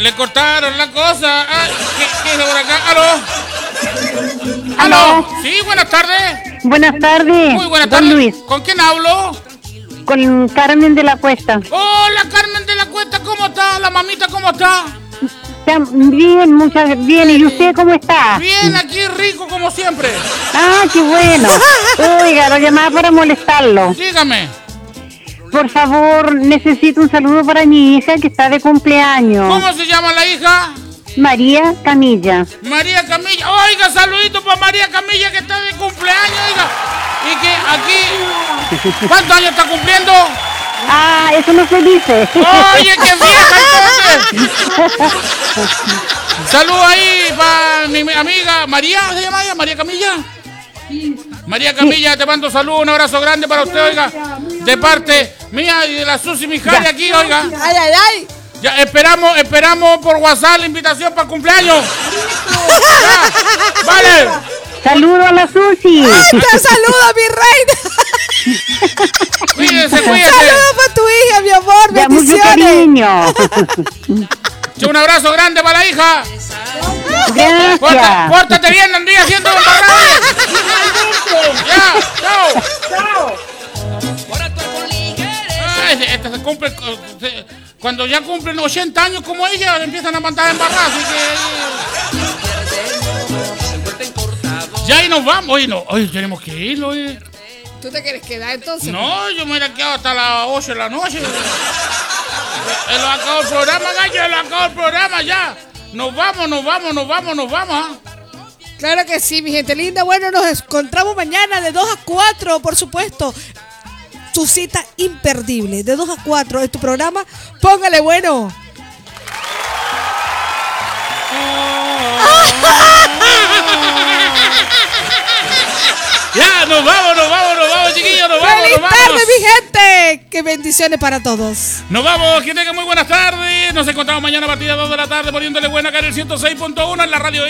Le cortaron la cosa. ¿Qué es por acá? ¿Aló? ¿Aló? Sí, buenas tardes. Buenas tardes. Muy buenas don tardes. Luis. ¿Con quién hablo? Con Carmen de la Cuesta. Hola, Carmen de la Cuesta, ¿cómo está? La mamita, ¿cómo está? Bien, muchas bien. ¿Y usted cómo está? Bien, aquí rico como siempre. Ah, qué bueno. Oiga, lo llamaba para molestarlo. Dígame. Por favor, necesito un saludo para mi hija que está de cumpleaños. ¿Cómo se llama la hija? María Camilla. María Camilla. Oiga, saludito para María Camilla que está de cumpleaños, oiga. Y que aquí... ¿Cuántos años está cumpliendo? Ah, eso no se dice. Oye, qué vieja entonces. Saludos ahí para mi amiga María, ¿se llama ella? María Camilla. María Camilla, te mando saludos, un abrazo grande para usted, oiga. De parte mía y de la Susi Mijari aquí, oiga. Ay, ay, ay. Ya esperamos por WhatsApp la invitación para el cumpleaños. Ya, vale. Saludo a la Susi. Ay, te saludo, mi reina. Cuídense. Saludos para tu hija, mi amor. Ya, mucho Bendiciones. cariño. Un abrazo grande para la hija. Gracias. Pórtate bien, Andrés, haciendo embarrado. Ya, chao. Esta se cumple, cuando ya cumplen 80 años como ella, empiezan a mandar embarradas, así que... Ya ahí nos vamos, hoy tenemos que ir, hoy. ¿Tú te quieres quedar entonces? No, yo me hubiera quedado hasta las 8 de la noche. Lo acabó el programa, gallo, lo acabó el programa ya. Nos vamos. Claro que sí, mi gente linda. Bueno, nos encontramos mañana de 2 a 4, por supuesto. Tu cita imperdible, de 2 a 4 es tu programa. Póngale bueno. Ya, nos vamos, chiquillos, nos vamos. ¡Feliz tarde, mi gente! ¡Qué bendiciones para todos! Nos vamos, que tengan muy buenas tardes. Nos encontramos mañana a partir de 2 de la tarde poniéndole buena cara el 106.1 en la radio.